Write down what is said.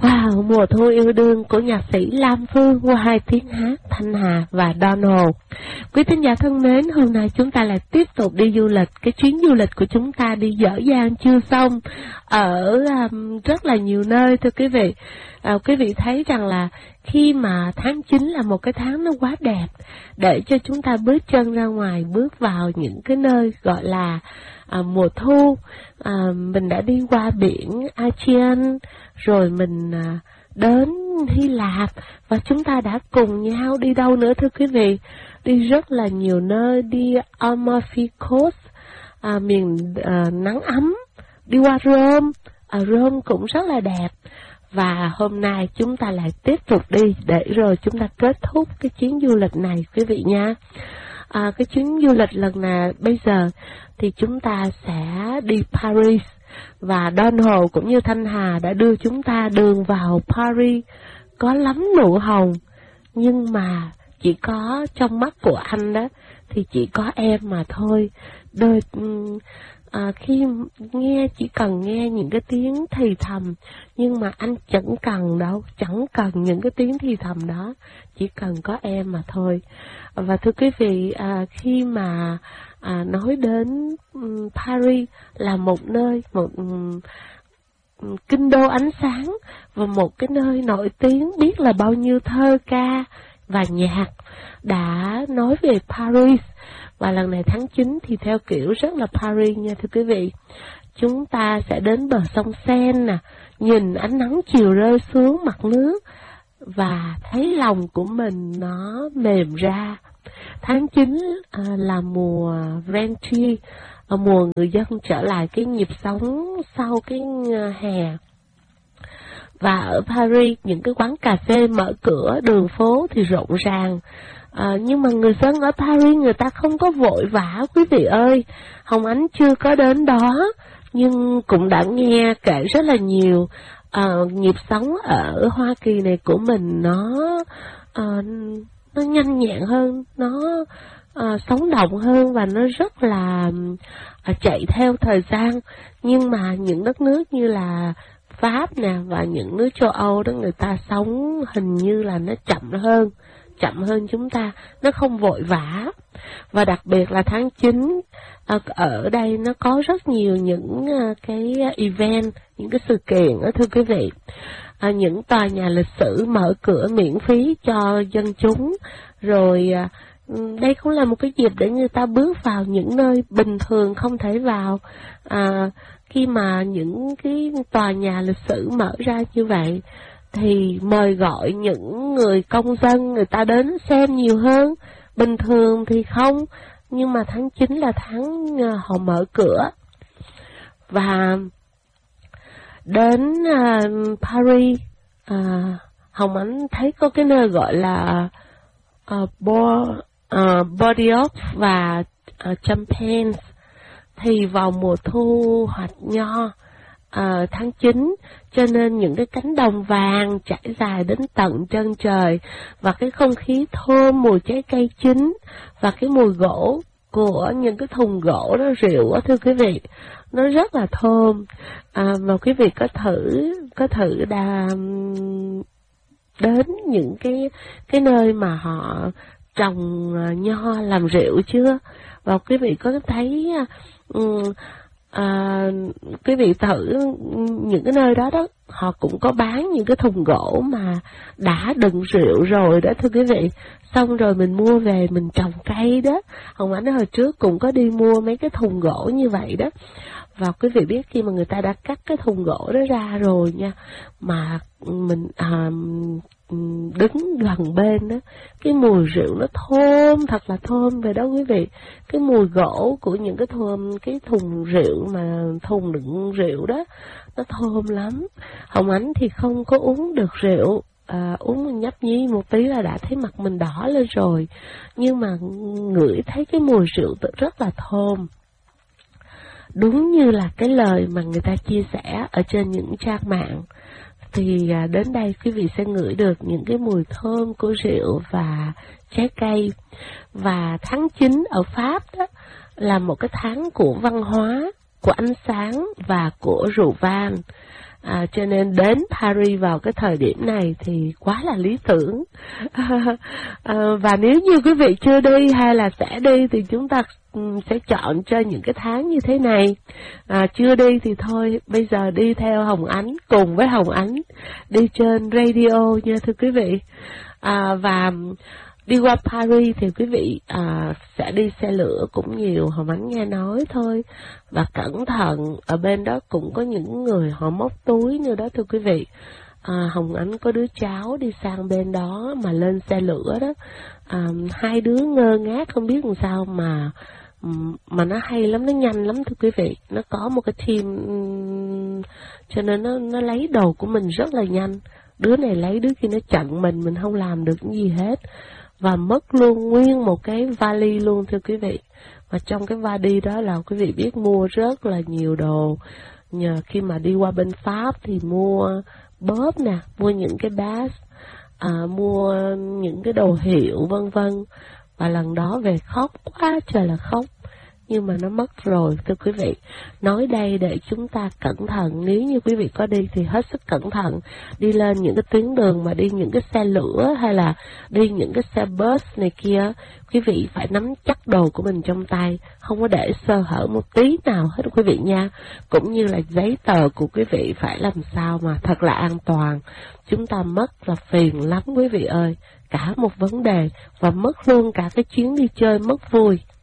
Wow, mùa thu yêu đương của nhạc sĩ Lam Phương qua hai tiếng hát Thanh Hà và Donald. Quý thính giả thân mến, hôm nay chúng ta lại tiếp tục đi du lịch. Cái chuyến du lịch của chúng ta đi dở dang chưa xong ở rất là nhiều nơi thưa quý vị. Quý vị thấy rằng là khi mà tháng 9 là một cái tháng nó quá đẹp để cho chúng ta bước chân ra ngoài, bước vào những cái nơi gọi là mùa thu. Mình đã đi qua biển Aegean, rồi mình đến Hy Lạp, và chúng ta đã cùng nhau đi đâu nữa thưa quý vị? Đi rất là nhiều nơi, đi Amalfi Coast, miền nắng ấm, đi qua Rome, Rome cũng rất là đẹp. Và hôm nay chúng ta lại tiếp tục đi để rồi chúng ta kết thúc cái chuyến du lịch này quý vị nha. Cái chuyến du lịch lần này bây giờ thì chúng ta sẽ đi Paris, và Donald cũng như Thanh Hà đã đưa chúng ta đường vào Paris. Có lắm nụ hồng, nhưng mà chỉ có trong mắt của anh đó thì chỉ có em mà thôi. Khi nghe chỉ cần nghe những cái tiếng thì thầm, nhưng mà anh chẳng cần đâu, chẳng cần những cái tiếng thì thầm đó, chỉ cần có em mà thôi. Và thưa quý vị, khi mà nói đến Paris là một nơi, một kinh đô ánh sáng, và một cái nơi nổi tiếng biết là bao nhiêu thơ ca và nhạc đã nói về Paris. Và lần này tháng 9 thì theo kiểu rất là Paris nha thưa quý vị. Chúng ta sẽ đến bờ sông Seine nè, nhìn ánh nắng chiều rơi xuống mặt nước và thấy lòng của mình nó mềm ra. Tháng 9 là mùa Rentrée, mùa người dân trở lại cái nhịp sống sau cái hè. Và ở Paris, những cái quán cà phê mở cửa, đường phố thì rộn ràng. Nhưng mà người dân ở Paris người ta không có vội vã quý vị ơi. Hồng Ánh chưa có đến đó, nhưng cũng đã nghe kể rất là nhiều. Nhịp sống ở Hoa Kỳ này của mình nó nhanh nhẹn hơn, nó sống động hơn, và nó rất là chạy theo thời gian. Nhưng mà những đất nước như là Pháp nè và những nước châu Âu đó, người ta sống hình như là nó chậm hơn chúng ta, nó không vội vã. Và đặc biệt là tháng 9 ở đây nó có rất nhiều những cái event, những cái sự kiện đó thưa quý vị. Những tòa nhà lịch sử mở cửa miễn phí cho dân chúng, rồi đây cũng là một cái dịp để người ta bước vào những nơi bình thường không thể vào. Khi mà những cái tòa nhà lịch sử mở ra như vậy thì mời gọi những người công dân người ta đến xem nhiều hơn. Bình thường thì không, nhưng mà tháng 9 là tháng họ mở cửa. Và đến Paris, Hồng Ánh thấy có cái nơi gọi là Bordeaux và Champagne. Thì vào mùa thu hoạch nho tháng 9, cho nên những cái cánh đồng vàng trải dài đến tận chân trời, và cái không khí thơm mùi trái cây chín, và cái mùi gỗ của những cái thùng gỗ nó rượu đó thưa quý vị, nó rất là thơm. Và quý vị có thử đến những cái nơi mà họ trồng nho làm rượu chưa? Và quý vị có thấy quý vị thử những cái nơi đó đó, họ cũng có bán những cái thùng gỗ mà đã đựng rượu rồi đó thưa quý vị. Xong rồi mình mua về mình trồng cây đó. Hồng Ánh hồi trước cũng có đi mua mấy cái thùng gỗ như vậy đó. Và quý vị biết khi mà người ta đã cắt cái thùng gỗ đó ra rồi nha, mà mình đứng gần bên đó, cái mùi rượu nó thơm, thật là thơm về đó quý vị. Cái mùi gỗ của những cái thùng rượu mà thùng đựng rượu đó, nó thơm lắm. Hồng Ánh thì không có uống được rượu, uống nhấp nhí một tí là đã thấy mặt mình đỏ lên rồi, nhưng mà ngửi thấy cái mùi rượu rất là thơm. Đúng như là cái lời mà người ta chia sẻ ở trên những trang mạng, thì đến đây quý vị sẽ ngửi được những cái mùi thơm của rượu và trái cây. Và tháng 9 ở Pháp đó là một cái tháng của văn hóa, của ánh sáng và của rượu vang. Cho nên đến Paris vào cái thời điểm này thì quá là lý tưởng. Và nếu như quý vị chưa đi hay là sẽ đi thì chúng ta sẽ chọn cho những cái tháng như thế này. Chưa đi thì thôi, bây giờ đi theo Hồng Ánh, cùng với Hồng Ánh đi trên radio nha thưa quý vị. Và đi qua Paris thì quý vị sẽ đi xe lửa cũng nhiều, Hồng Ánh nghe nói thôi. Và cẩn thận, ở bên đó cũng có những người họ móc túi nữa đó thưa quý vị. Hồng Ánh có đứa cháu đi sang bên đó mà lên xe lửa đó. Hai đứa ngơ ngác không biết làm sao mà nó hay lắm, nó nhanh lắm thưa quý vị. Nó có một cái team cho nên nó lấy đồ của mình rất là nhanh. Đứa này lấy, đứa kia nó chặn mình không làm được cái gì hết. Và mất luôn nguyên một cái vali luôn thưa quý vị. Và trong cái vali đó là quý vị biết mua rất là nhiều đồ. Nhờ khi mà đi qua bên Pháp thì mua bóp nè, mua những cái bát, mua những cái đồ hiệu vân vân. Và lần đó về khóc quá trời là khóc. Nhưng mà nó mất rồi thưa quý vị. Nói đây để chúng ta cẩn thận. Nếu như quý vị có đi thì hết sức cẩn thận. Đi lên những cái tuyến đường mà đi những cái xe lửa hay là đi những cái xe bus này kia, quý vị phải nắm chắc đồ của mình trong tay, không có để sơ hở một tí nào hết quý vị nha. Cũng như là giấy tờ của quý vị phải làm sao mà thật là an toàn. Chúng ta mất là phiền lắm quý vị ơi. Cả một vấn đề và mất luôn cả cái chuyến đi chơi mất vui.